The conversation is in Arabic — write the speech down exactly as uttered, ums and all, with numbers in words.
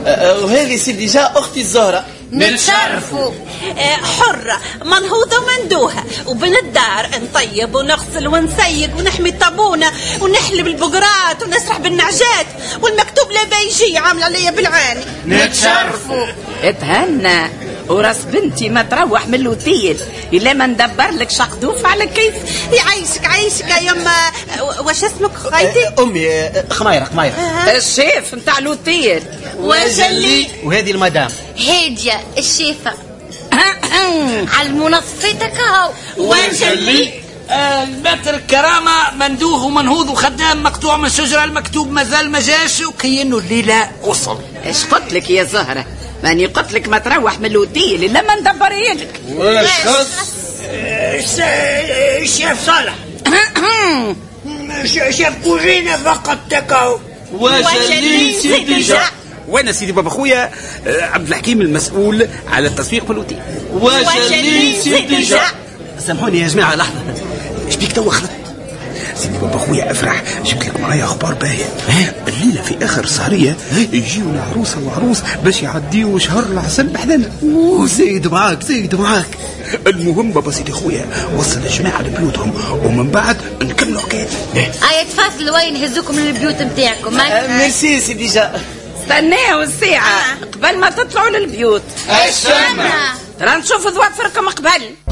وهذه سيدي جا اختي الزهره. نتشرفوا. حرة منهوضة ومندوها وبن الدار نطيب ونغسل ونسيق ونحمي الطابونة ونحلب البقرات ونسرح بالنعجات والمكتوب لا بيجي عامل عليا بالعاني. نتشرفوا. اتهنى وراس بنتي ما تروح من الوتيل الا ما ندبر لك شقدوف على كيف. يعيشك عيشك يا يما. واش اسمك خايتي؟ امي خميره خميره. الشيف نتاع الوتيل. وجلي. وهذه المدام هاديه الشيفه. على المنصفتك هاو. وجلي. المتر الكرامة مندوه ومنهوض وخدام مقطوع من الشجرة المكتوب مازال ما جاش وكينه الليلة وصل. ايش قلت لك يا زهرة؟ ماني قلت لك ما تروح من الوتيل الا ما ندبر يدك. واش خص؟ الشيف صالح. شيف كوجينة فقط تكاو. وجلي سيدي جا. وانا سيدي بابا خويا عبد الحكيم المسؤول على التسويق في الوتيل. وجلي سيدي جا. سامحوني يا جماعه لحظه، ايش بيك توا خلط؟ سيدي بابا خويا افرح، جبت لك معايا اخبار باهيه. الليله في اخر السهريه يجيونا عروسه وعروس باش يعديوا شهر العسل بحذنا. وزيد معاك زيد معاك. المهم بابا سيدي خويا وصل الجماعه لبيوتهم ومن بعد نكملوا حكايتنا. هيا تفاصلوا وين هزوكم من البيوت نتاعكم. ميرسي سيدي جا. استناو الساعه قبل ما تطلعوا للبيوت. الشمع ترى نشوف ضوافركم قبل.